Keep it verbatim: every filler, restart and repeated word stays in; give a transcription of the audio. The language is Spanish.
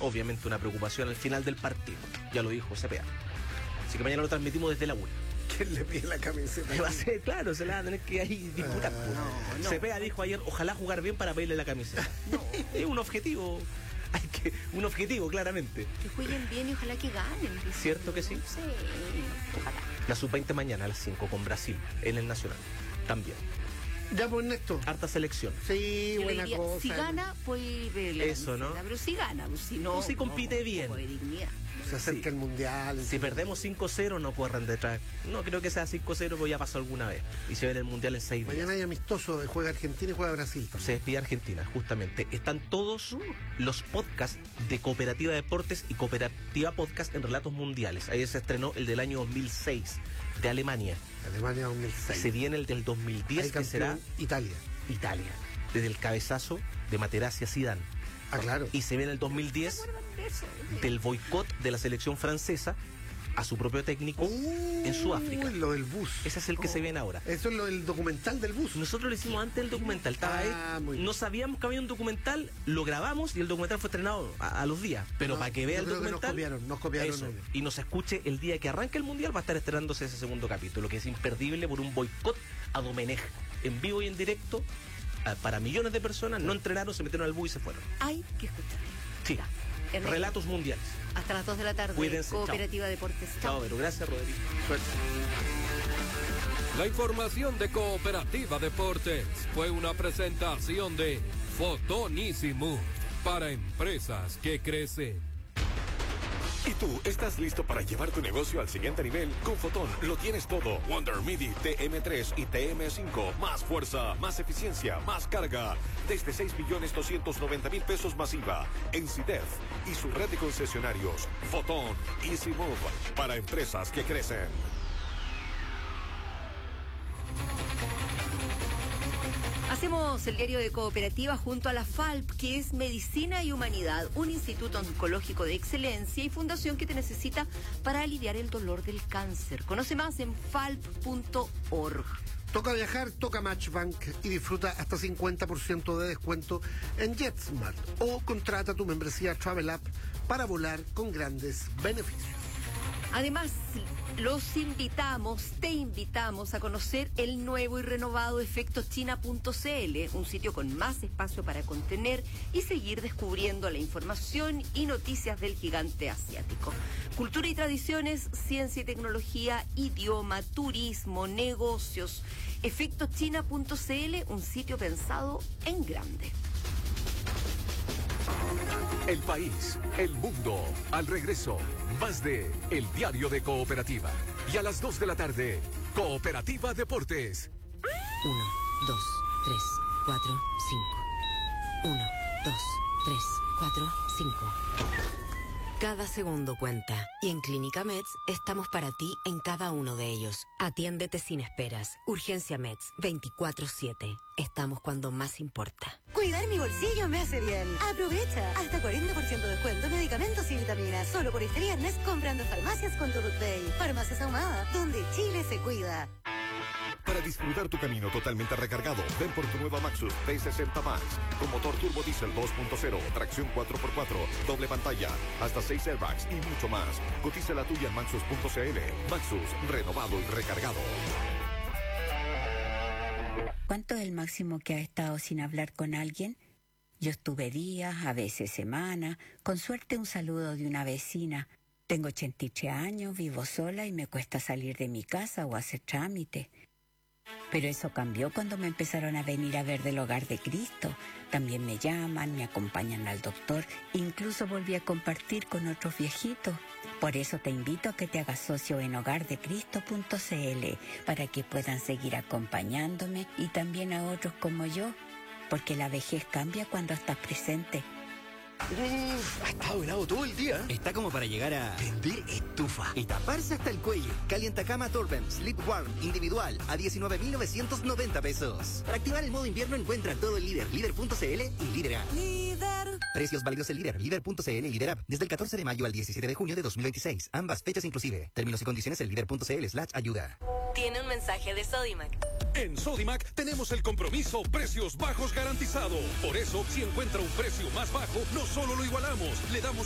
obviamente una preocupación al final del partido. Ya lo dijo C P A. Así que mañana lo transmitimos desde la una. ¿Quién le pide la camiseta? Va a ser, claro, se la va a tener que ahí disputar. Ah, no, no. C P A dijo ayer, ojalá jugar bien para pedirle la camiseta. No, es un objetivo. Hay que, un objetivo, claramente. Que jueguen bien y ojalá que ganen. ¿Cierto que sí? Sí, ojalá. La sub veinte mañana a las cinco con Brasil, en el Nacional. También. Ya, pues, Néstor. Harta selección. Sí, Yo buena diría, cosa. si gana, puede ver Eso, ¿no? Pero si gana, pues, si no. O si compite no, bien. No, de dignidad. Se acerca Sí. el mundial. Si perdemos cinco cero, no corran detrás. No creo que sea cinco cero, porque ya pasó alguna vez. Y se ve en el mundial en seis días. Mañana hay amistoso, juega Argentina y juega Brasil. Se despide Argentina, justamente. Están todos los podcasts de Cooperativa Deportes y Cooperativa Podcast en Relatos Mundiales. Ahí se estrenó el del año dos mil seis, de Alemania. Alemania dos mil Y seis. se viene el del dos mil diez, Ahí que será campeón Italia. Italia. Desde el cabezazo de Materazzi a Zidane. Ah, claro. Y se viene el dos mil diez del boicot de la selección francesa a su propio técnico Uh, en Sudáfrica. Lo del bus. Ese es el que Oh. se viene ahora. Eso es lo del documental del bus. Nosotros lo hicimos antes del documental. Estaba Ah, ahí. muy bien. No sabíamos que había un documental, lo grabamos y el documental fue estrenado a, a los días. Pero No, para que vea yo el creo que nos documental. copiaron, nos copiaron eso, ellos. y nos escuche el día que arranque el mundial, va a estar estrenándose ese segundo capítulo, que es imperdible por un boicot a Domenech. En vivo y en directo, a- para millones de personas, no entrenaron, se metieron al bus y se fueron. Hay que escuchar. Sí. Ernesto. Relatos mundiales. Hasta las dos de la tarde. Cuídense, Cooperativa Deportes. Chao, pero gracias, Rodrigo. Suerte. La información de Cooperativa Deportes fue una presentación de Fotonísimo para empresas que crecen. ¿Y tú estás listo para llevar tu negocio al siguiente nivel? Con Fotón lo tienes todo. Wonder MIDI T M tres y T M cinco. Más fuerza, más eficiencia, más carga. Desde seis millones doscientos noventa mil pesos masiva. En CIDEF y su red de concesionarios. Fotón Easy Move para empresas que crecen. Hacemos el diario de Cooperativa junto a la F A L P, que es Medicina y Humanidad, un instituto oncológico de excelencia y fundación que te necesita para aliviar el dolor del cáncer. Conoce más en falp punto org. Toca viajar, toca Matchbank y disfruta hasta cincuenta por ciento de descuento en JetSmart o contrata tu membresía Travel App para volar con grandes beneficios. Además, los invitamos, te invitamos a conocer el nuevo y renovado efecto china punto c l, un sitio con más espacio para contener y seguir descubriendo la información y noticias del gigante asiático. Cultura y tradiciones, ciencia y tecnología, idioma, turismo, negocios. efecto china punto c l, un sitio pensado en grande. El país, el mundo, al regreso, más de El Diario de Cooperativa. Y a las dos de la tarde, Cooperativa Deportes. Uno, dos, tres, cuatro, cinco. Uno, dos, tres, cuatro, cinco. Cada segundo cuenta y en Clínica Meds estamos para ti en cada uno de ellos. Atiéndete sin esperas. Urgencia Meds veinticuatro siete. Estamos cuando más importa. Cuidar mi bolsillo me hace bien. Aprovecha. Hasta cuarenta por ciento de descuento en medicamentos y vitaminas. Solo por este viernes comprando farmacias con tu Day. Farmacias Ahumada, donde Chile se cuida. Para disfrutar tu camino totalmente recargado, ven por tu nueva Maxus T sesenta Max, con motor turbo diésel dos punto cero, tracción cuatro por cuatro, doble pantalla, hasta seis airbags y mucho más. Cotiza la tuya en maxus punto c l. Maxus, renovado y recargado. ¿Cuánto es el máximo que ha estado sin hablar con alguien? Yo estuve días, a veces semanas, con suerte un saludo de una vecina. Tengo ochenta y tres años, vivo sola y me cuesta salir de mi casa o hacer trámite. Pero eso cambió cuando me empezaron a venir a ver del Hogar de Cristo. También me llaman, me acompañan al doctor, incluso volví a compartir con otros viejitos. Por eso te invito a que te hagas socio en hogar de cristo punto c l para que puedan seguir acompañándome y también a otros como yo, porque la vejez cambia cuando estás presente. Uf, ha estado helado todo el día. Está como para llegar a prender estufa y taparse hasta el cuello. Calientacama Turban Sleep Warm individual a diecinueve mil novecientos noventa pesos. Para activar el modo invierno encuentra todo el líder, líder punto c l y líder app. Líder. Precios válidos en líder, líder punto c l y líder app desde el catorce de mayo al diecisiete de junio de dos mil veintiséis. Ambas fechas inclusive. Términos y condiciones en líder punto c l slash ayuda. Tiene un mensaje de Sodimac. En Sodimac tenemos el compromiso precios bajos garantizado. Por eso, si encuentra un precio más bajo, no solo lo igualamos, le damos